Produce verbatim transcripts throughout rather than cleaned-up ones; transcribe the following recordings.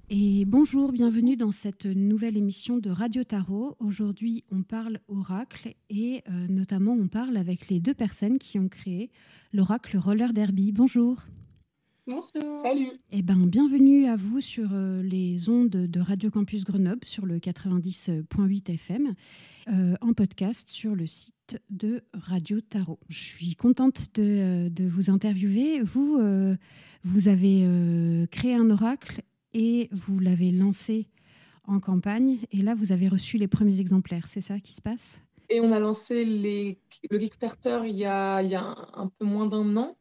Et bonjour, bienvenue dans cette nouvelle émission de Radio Tarot. Aujourd'hui, on parle oracle et euh, notamment on parle avec les deux personnes qui ont créé l'oracle Roller Derby. Bonjour. Bonjour. Salut. Eh ben, bienvenue à vous sur euh, les ondes de Radio Campus Grenoble sur le quatre-vingt-dix virgule huit F M, euh, en podcast sur le site de Radio Tarot. Je suis contente de, de vous interviewer. Vous, euh, vous avez euh, créé un oracle et vous l'avez lancé en campagne. Et là, vous avez reçu les premiers exemplaires. C'est ça qui se passe ? Et on a lancé les... le Kickstarter il y a, il y a un, un peu moins d'un an.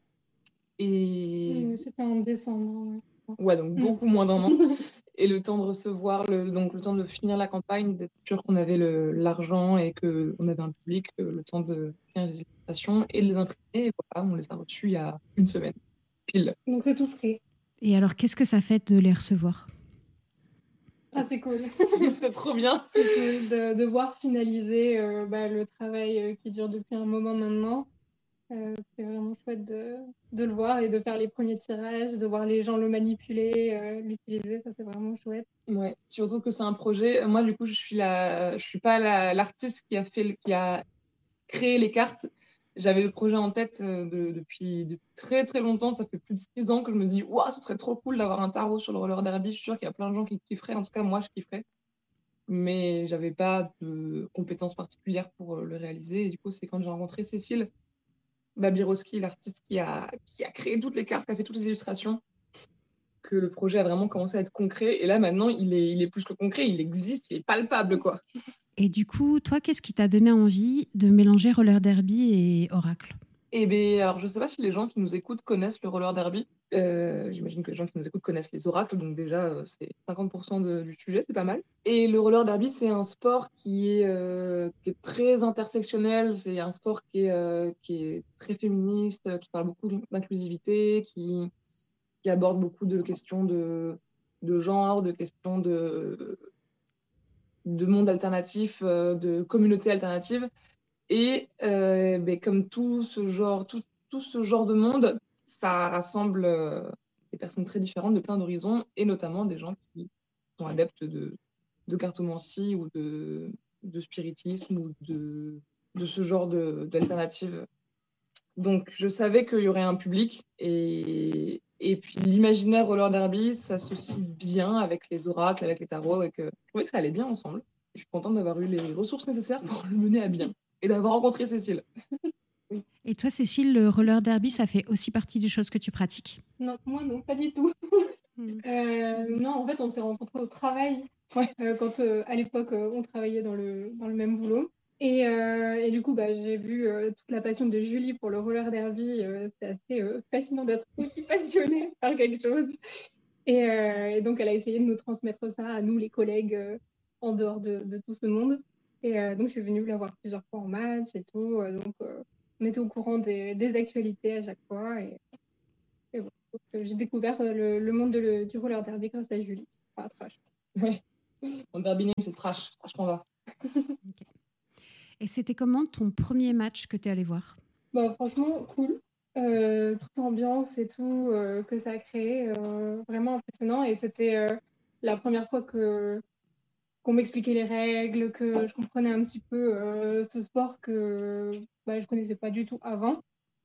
Et... Oui, c'était en décembre. Ouais, ouais donc beaucoup mmh. moins d'un an. Et le temps de recevoir, le, donc le temps de finir la campagne, d'être sûr qu'on avait le, l'argent et qu'on avait un public, le temps de finir les illustrations et de les imprimer. Et voilà, on les a reçus il y a une semaine, pile. Donc c'est tout frais. Et alors, qu'est-ce que ça fait de les recevoir ? Ah, c'est cool. C'est trop bien. C'est cool de, de voir finaliser euh, bah, le travail euh, qui dure depuis un moment maintenant. Euh, c'est vraiment chouette de, de le voir et de faire les premiers tirages, de voir les gens le manipuler, euh, l'utiliser. Ça, c'est vraiment chouette. Ouais, surtout que c'est un projet. Moi, du coup, je suis la, je suis pas la, l'artiste qui a fait, qui a créé les cartes. J'avais le projet en tête de, depuis, depuis très très longtemps. Ça fait plus de six ans que je me dis, waouh, ce serait trop cool d'avoir un tarot sur le roller derby. Je suis sûre qu'il y a plein de gens qui kifferaient. En tout cas, moi, je kifferais. Mais j'avais pas de compétences particulières pour le réaliser. Et du coup, c'est quand j'ai rencontré Cécile Babirowski, l'artiste qui a, qui a créé toutes les cartes, qui a fait toutes les illustrations, que le projet a vraiment commencé à être concret. Et là, maintenant, il est, il est plus que concret. Il existe, il est palpable, quoi. Et du coup, toi, qu'est-ce qui t'a donné envie de mélanger roller derby et oracle ? Eh bien, alors je ne sais pas si les gens qui nous écoutent connaissent le roller derby. Euh, j'imagine que les gens qui nous écoutent connaissent les oracles, donc déjà, euh, c'est cinquante pour cent de, du sujet, c'est pas mal. Et le roller derby, c'est un sport qui est, euh, qui est très intersectionnel, c'est un sport qui est, euh, qui est très féministe, qui parle beaucoup d'inclusivité, qui, qui aborde beaucoup de questions de, de genre, de questions de, de monde alternatif, euh, de communauté alternative. Et euh, ben, comme tout ce genre, tout, tout ce genre de monde, ça rassemble euh, des personnes très différentes de plein d'horizons, et notamment des gens qui sont adeptes de, de cartomancie ou de, de spiritisme ou de, de ce genre de, d'alternative. Donc je savais qu'il y aurait un public, et, et puis l'imaginaire roller derby s'associe bien avec les oracles, avec les tarots, et que je trouvais que ça allait bien ensemble. Et je suis contente d'avoir eu les ressources nécessaires pour le mener à bien. Et d'avoir rencontré Cécile. Oui. Et toi, Cécile, le roller derby, ça fait aussi partie des choses que tu pratiques ? Non, moi non, pas du tout. mm. euh, non, en fait, on s'est rencontrés au travail. Ouais. Euh, quand, euh, à l'époque, euh, on travaillait dans le, dans le même boulot. Et, euh, et du coup, bah, j'ai vu euh, toute la passion de Julie pour le roller derby. Euh, c'est assez euh, fascinant d'être aussi passionnée par quelque chose. Et, euh, et donc, elle a essayé de nous transmettre ça à nous, les collègues, euh, en dehors de, de tout ce monde. Et euh, donc, je suis venue la voir plusieurs fois en match et tout. Euh, donc, euh, on était au courant des, des actualités à chaque fois. Et, et voilà. Donc, euh, j'ai découvert le, le monde de le, du roller derby grâce à Julie. Enfin, trash. Ouais. Mon derby name, c'est trash. Trash qu'on va. Okay. Et c'était comment ton premier match que tu es allé voir ? Bah, franchement, cool. Euh, toute ambiance et tout euh, que ça a créé, euh, vraiment impressionnant. Et c'était euh, la première fois que qu'on m'expliquait les règles, que je comprenais un petit peu euh, ce sport que bah, je connaissais pas du tout avant.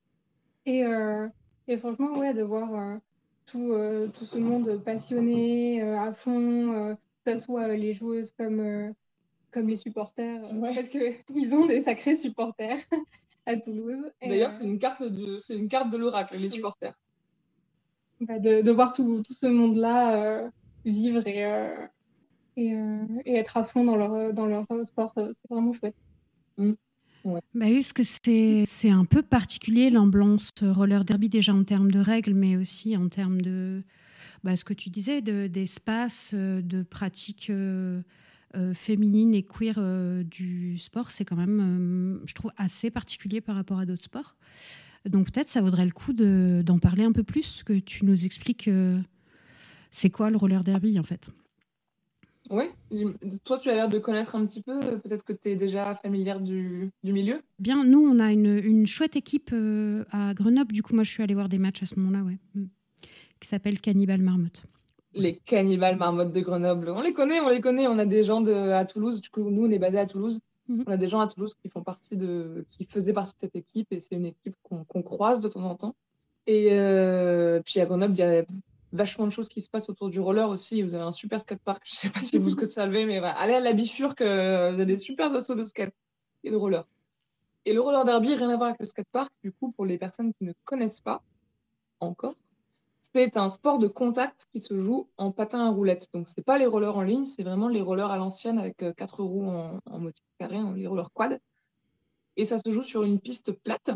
Et, euh, et franchement, ouais, de voir euh, tout, euh, tout ce monde passionné euh, à fond, euh, que ce soit les joueuses comme, euh, comme les supporters, euh, ouais. Parce qu'ils ont des sacrés supporters à Toulouse. D'ailleurs, euh... c'est une carte de, c'est une carte de l'oracle, les oui. supporters. Bah, de, de voir tout, tout ce monde-là euh, vivre et, euh, et, euh, et être à fond dans leur, dans leur sport, euh, c'est vraiment chouette. Mmh. Ouais. Bah oui, parce que c'est, c'est un peu particulier l'ambiance roller derby déjà en termes de règles, mais aussi en termes de bah, ce que tu disais, de, d'espace, de pratiques euh, euh, féminines et queer euh, du sport. C'est quand même, euh, je trouve, assez particulier par rapport à d'autres sports. Donc peut-être ça vaudrait le coup de, d'en parler un peu plus, que tu nous expliques euh, c'est quoi le roller derby en fait. Oui, toi tu as l'air de connaître un petit peu, peut-être que tu es déjà familière du, du milieu. Bien, nous on a une, une chouette équipe euh, à Grenoble, du coup moi je suis allée voir des matchs à ce moment-là, ouais, qui s'appelle Cannibal Marmotte. Les cannibales marmottes de Grenoble, on les connaît, on les connaît. On a des gens de, à Toulouse. Du coup, nous, on est basé à Toulouse. Mhm. On a des gens à Toulouse qui font partie de, qui faisaient partie de cette équipe et c'est une équipe qu'on qu'on croise de temps en temps. Et euh, puis à Grenoble, il y a vachement de choses qui se passent autour du roller aussi. Vous avez un super skatepark. Je sais pas si vous le savez, mais voilà. Allez à la Bifurque, euh, vous avez des super assos de skate et de roller. Et le roller derby, rien à voir avec le skatepark. Du coup, pour les personnes qui ne connaissent pas encore, c'est un sport de contact qui se joue en patin à roulettes. Donc, c'est pas les rollers en ligne, c'est vraiment les rollers à l'ancienne avec euh, quatre roues en, en motif carré, hein, les rollers quad. Et ça se joue sur une piste plate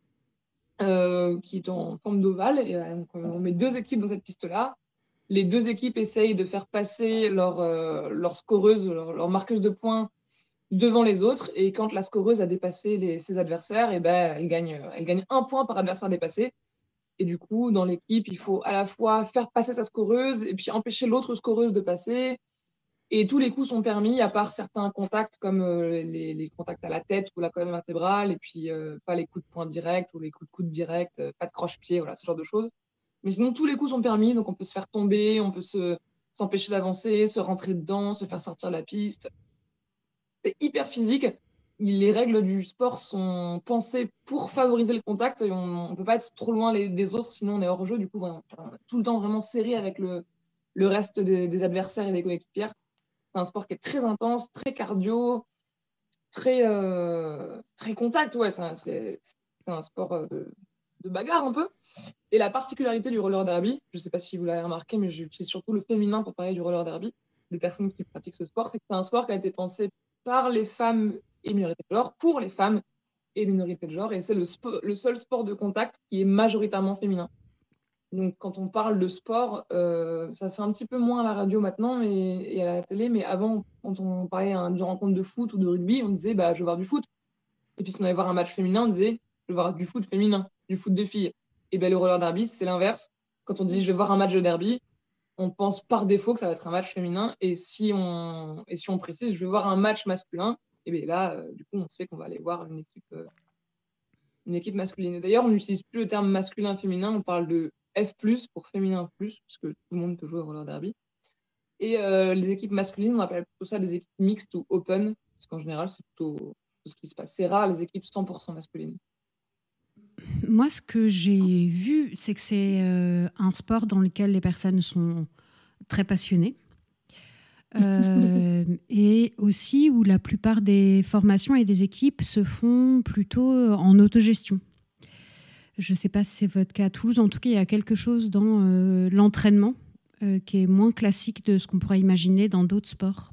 euh, qui est en forme d'ovale. Et euh, donc, euh, on met deux équipes dans cette piste-là. Les deux équipes essayent de faire passer leur, euh, leur scoreuse, leur, leur marqueuse de points devant les autres. Et quand la scoreuse a dépassé les, ses adversaires, et ben, elle, gagne, elle gagne un point par adversaire dépassé. Et du coup, dans l'équipe, il faut à la fois faire passer sa scoreuse et puis empêcher l'autre scoreuse de passer. Et tous les coups sont permis, à part certains contacts comme euh, les, les contacts à la tête ou la colonne vertébrale, et puis euh, pas les coups de poing directs ou les coups de coude directs, euh, pas de croche-pied, voilà, ce genre de choses. Mais sinon, tous les coups sont permis, donc on peut se faire tomber, on peut se, s'empêcher d'avancer, se rentrer dedans, se faire sortir de la piste. C'est hyper physique. Les règles du sport sont pensées pour favoriser le contact. Et on ne peut pas être trop loin les, des autres, sinon on est hors jeu. Du coup, vraiment, on est tout le temps vraiment serré avec le, le reste des, des adversaires et des coéquipières. C'est un sport qui est très intense, très cardio, très, euh, très contact. Ouais, c'est un, c'est, c'est un sport euh, de, de bagarre un peu. Et la particularité du roller derby, je ne sais pas si vous l'avez remarqué, mais j'utilise surtout le féminin pour parler du roller derby, des personnes qui pratiquent ce sport, c'est que c'est un sport qui a été pensé par les femmes et minorités de genre, pour les femmes et minorités de genre, et c'est le, spo- le seul sport de contact qui est majoritairement féminin. Donc quand on parle de sport, euh, ça se fait un petit peu moins à la radio maintenant mais, et à la télé, mais avant, quand on parlait d'une rencontre de foot ou de rugby, on disait bah, je veux voir du foot. Et puis si on allait voir un match féminin, on disait je veux voir du foot féminin, du foot de filles. Et bien le roller derby, c'est l'inverse. Quand on dit je vais voir un match de derby, on pense par défaut que ça va être un match féminin. Et si on, et si on précise je vais voir un match masculin, et bien là, euh, du coup, on sait qu'on va aller voir une équipe, euh, une équipe masculine. Et d'ailleurs, on n'utilise plus le terme masculin-féminin, on parle de F plus pour féminin plus, puisque tout le monde peut jouer au roller derby. Et euh, les équipes masculines, on appelle plutôt ça des équipes mixtes ou open, parce qu'en général, c'est plutôt tout ce qui se passe. C'est rare les équipes cent pour cent masculines. Moi, ce que j'ai vu, c'est que c'est euh, un sport dans lequel les personnes sont très passionnées. Euh, et aussi où la plupart des formations et des équipes se font plutôt en autogestion. Je ne sais pas si c'est votre cas à Toulouse. En tout cas, il y a quelque chose dans euh, l'entraînement euh, qui est moins classique de ce qu'on pourrait imaginer dans d'autres sports.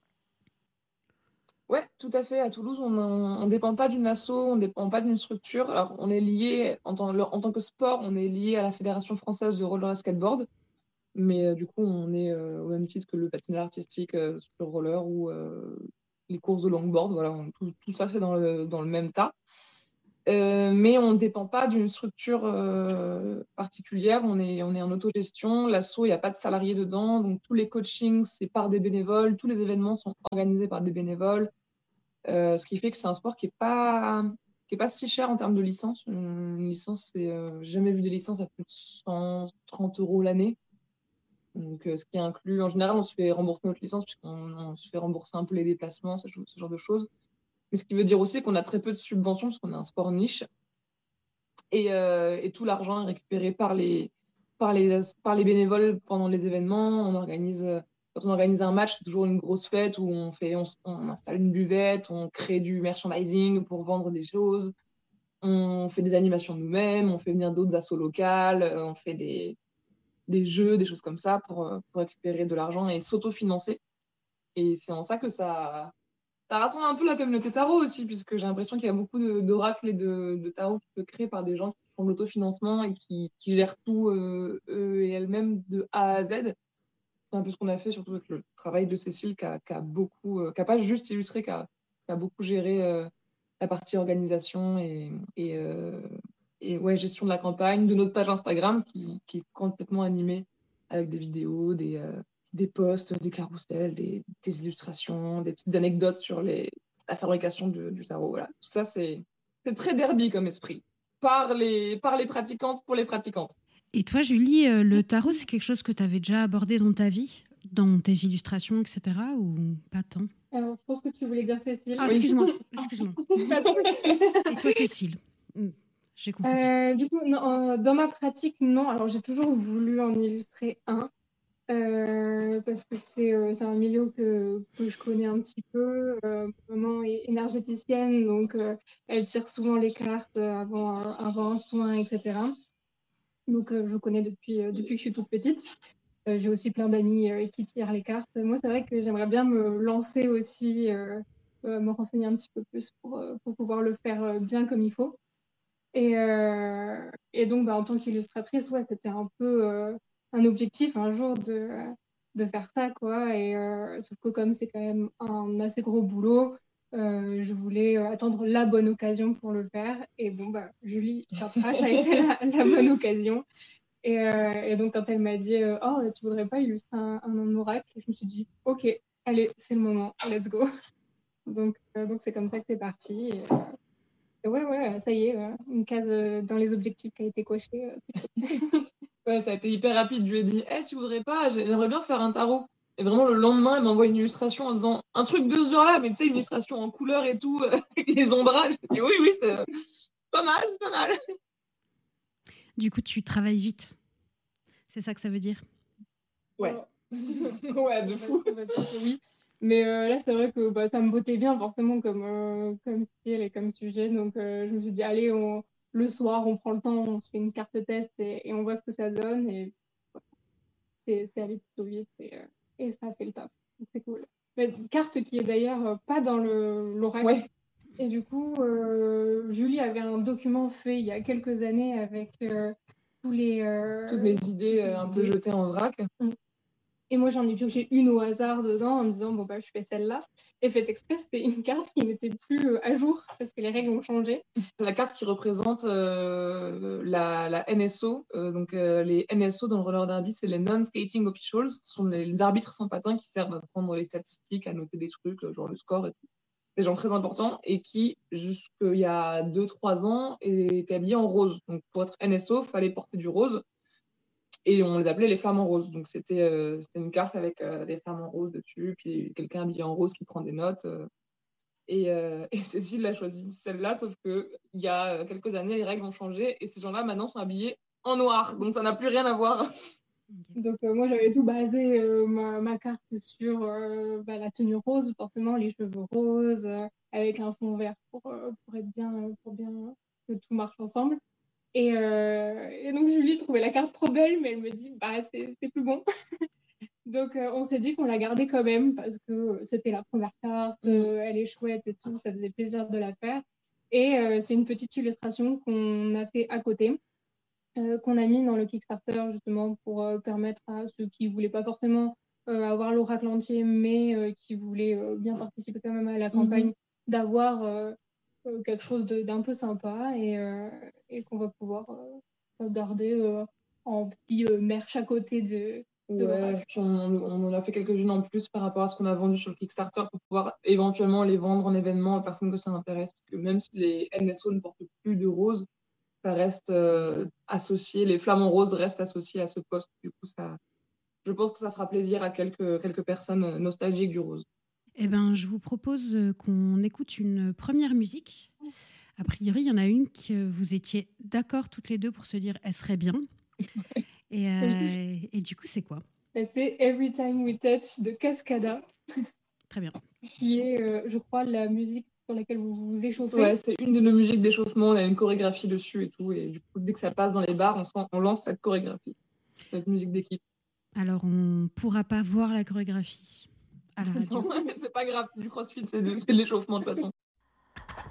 Ouais, tout à fait. À Toulouse, on ne dépend pas d'une asso, on ne dépend pas d'une structure. Alors, on est lié, en tant, en tant que sport, on est lié à la Fédération française de roller et skateboard. Mais euh, du coup, on est euh, au même titre que le patinage artistique euh, sur roller ou euh, les courses de longboard. Voilà, on- tout, tout ça, c'est dans le, dans le même tas. Euh, mais on ne dépend pas d'une structure euh, particulière. On est, on est en autogestion. L'asso, il n'y a pas de salariés dedans. Donc, tous les coachings, c'est par des bénévoles. Tous les événements sont organisés par des bénévoles. Euh, ce qui fait que c'est un sport qui n'est pas, qui est pas si cher en termes de licence. Une licence, c'est, euh, j'ai jamais vu des licences à plus de cent trente euros l'année. Donc, euh, ce qui inclut, en général, on se fait rembourser notre licence puisqu'on on se fait rembourser un peu les déplacements, ce, ce genre de choses. Mais ce qui veut dire aussi qu'on a très peu de subventions parce qu'on a un sport niche. Et, euh, et tout l'argent est récupéré par les, par, les, par les bénévoles pendant les événements. On organise, quand on organise un match, c'est toujours une grosse fête où on, fait, on, on installe une buvette, on crée du merchandising pour vendre des choses. On fait des animations nous-mêmes, on fait venir d'autres assos locales, on fait des, des jeux, des choses comme ça pour, pour récupérer de l'argent et s'autofinancer. Et c'est en ça que ça, ça rassemble un peu la communauté tarot aussi, puisque j'ai l'impression qu'il y a beaucoup de- d'oracles et de, de tarot qui se créent par des gens qui font de l'autofinancement et qui, qui gèrent tout euh, eux et elles-mêmes de A à Z. C'est un peu ce qu'on a fait, surtout avec le travail de Cécile, qui a, qui a beaucoup, euh, qui a pas juste illustré, qui a, qui a beaucoup géré euh, la partie organisation et, et, euh, et ouais, gestion de la campagne, de notre page Instagram qui, qui est complètement animée avec des vidéos, des, euh, des posts, des carousels, des, des illustrations, des petites anecdotes sur les, la fabrication du, du tarot. Voilà. Tout ça, c'est c'est très derby comme esprit, par les, par les pratiquantes pour les pratiquantes. Et toi, Julie, euh, le tarot, c'est quelque chose que tu avais déjà abordé dans ta vie, dans tes illustrations, et cetera, ou pas tant? Alors, je pense que tu voulais dire Cécile. Ah, Oui. excuse-moi, excuse-moi. Pas de souci. Et toi, Cécile? Hmm, J'ai confondu. Euh, du coup, non, euh, dans ma pratique, non. Alors, j'ai toujours voulu en illustrer un. Euh, parce que c'est euh, c'est un milieu que, que je connais un petit peu. Euh, ma maman est énergéticienne, donc euh, elle tire souvent les cartes avant, un- avant un soin, et cetera. Donc euh, je connais depuis, euh, depuis que je suis toute petite. Euh, j'ai aussi plein d'amis euh, qui tirent les cartes. Moi, c'est vrai que j'aimerais bien me lancer aussi, euh, euh, me renseigner un petit peu plus pour, euh, pour pouvoir le faire euh, bien comme il faut. Et, euh, et donc, bah, en tant qu'illustratrice, ouais, c'était un peu euh, un objectif un jour de, de faire ça, quoi. Et, euh, sauf que comme c'est quand même un assez gros boulot, euh, je voulais euh, attendre la bonne occasion pour le faire. Et bon, bah, Julie Tartrache a été la, la bonne occasion. Et, euh, et donc, quand elle m'a dit euh, Oh, tu voudrais pas illustrer un, un oracle? Je me suis dit Ok, allez, c'est le moment, let's go. Donc, euh, donc c'est comme ça que c'est parti. Et, et ouais, ouais, ça y est, euh, une case euh, dans les objectifs qui a été cochée. euh. Ouais, ça a été hyper rapide. Je lui ai dit, hey, tu voudrais pas, j'ai- j'aimerais bien faire un tarot. Et vraiment, le lendemain, elle m'envoie une illustration en disant un truc de ce genre-là, mais tu sais, une illustration en couleur et tout, euh, avec les ombrages. J'ai dit, oui, oui, c'est euh, pas mal, c'est pas mal. Du coup, tu travailles vite. C'est ça que ça veut dire? Ouais. Alors, Ouais, de on va- fou. on va dire que oui. Mais euh, là, c'est vrai que bah, ça me bottait bien forcément comme, euh, comme style et comme sujet. Donc, euh, je me suis dit, allez, on, le soir, on prend le temps, on se fait une carte test et, et on voit ce que ça donne. Et c'est c'est allé plutôt vite et, euh, et ça a fait le taf. Donc, c'est cool. Mais une carte qui est d'ailleurs euh, pas dans le l'oracle. Ouais. Et du coup, euh, Julie avait un document fait il y a quelques années avec euh, tous les, euh, Toutes mes idées toutes les euh, un peu idées. jetées en vrac. Et moi, j'en ai pioché une au hasard dedans en me disant, bon, bah, je fais celle-là. Et fait exprès, c'était une carte qui n'était plus euh, à jour parce que les règles ont changé. C'est la carte qui représente euh, la, la N S O. Euh, donc, euh, les N S O dans le roller derby, c'est les non-skating officials. Ce sont les, les arbitres sans patin qui servent à prendre les statistiques, à noter des trucs, genre le score et tout. Des gens très importants et qui, jusqu'il y a deux trois ans, étaient habillés en rose. Donc, pour être N S O, il fallait porter du rose. Et on les appelait les femmes en rose. Donc, c'était euh, c'était une carte avec euh, des femmes en rose dessus, puis quelqu'un habillé en rose qui prend des notes. Euh, et, euh, et Cécile a choisi celle-là, sauf qu'il y a quelques années, les règles ont changé et ces gens-là, maintenant, sont habillés en noir. Donc, ça n'a plus rien à voir. Ok. Donc, euh, moi, j'avais tout basé euh, ma, ma carte sur euh, bah, la tenue rose, forcément, les cheveux roses, euh, avec un fond vert pour, euh, pour être bien, pour bien que tout marche ensemble. Et, euh, et donc, Julie trouvait la carte trop belle, mais elle me dit, bah, c'est c'est plus bon. Donc, euh, on s'est dit qu'on la gardait quand même parce que c'était la première carte, Mm. euh, elle est chouette et tout, ça faisait plaisir de la faire. Et euh, c'est une petite illustration qu'on a fait à côté, euh, qu'on a mis dans le Kickstarter justement pour euh, permettre à ceux qui voulaient pas forcément euh, avoir l'oracle entier, mais euh, qui voulaient euh, bien participer quand même à la campagne, Mhm. d'avoir euh, euh, quelque chose de- d'un peu sympa et, euh, et qu'on va pouvoir euh, garder euh, en petit euh, merch à côté de, de l'oracle. Ouais, puis on, on en a fait quelques-unes en plus par rapport à ce qu'on a vendu sur le Kickstarter pour pouvoir éventuellement les vendre en événement aux personnes que ça intéresse. Parce que même si les N S O ne portent plus de rose, ça reste euh, associé, les flamants roses restent associés à ce poste. Du coup, ça, je pense que ça fera plaisir à quelques, quelques personnes nostalgiques du rose. Eh ben, je vous propose euh, qu'on écoute une première musique. A priori, il y en a une que vous étiez d'accord toutes les deux pour se dire elle serait bien. Et, euh, et du coup, c'est quoi? Et c'est Every Time We Touch de Cascada, Très bien. qui est, euh, je crois, la musique sur laquelle vous vous échauffez. Ouais, c'est une de nos musiques d'échauffement, on a une chorégraphie dessus et tout. Et du coup, dès que ça passe dans les bars, on, sent, on lance cette chorégraphie, cette musique d'équipe. Alors, on ne pourra pas voir la chorégraphie à la radio. C'est pas grave, c'est du crossfit, c'est de, c'est de l'échauffement de toute façon.